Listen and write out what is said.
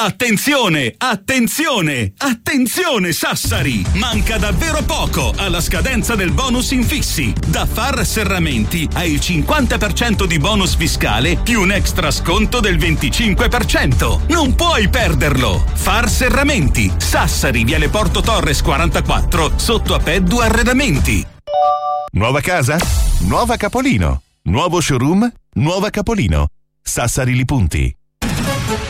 Attenzione, attenzione, attenzione Sassari! Manca davvero poco alla scadenza del bonus infissi. Da Far Serramenti hai il 50% di bonus fiscale più un extra sconto del 25%. Non puoi perderlo! Far Serramenti, Sassari, Viale Porto Torres 44, sotto a Peddu Arredamenti. Nuova casa? Nuova Capolino. Nuovo showroom? Nuova Capolino. Sassari Li Punti.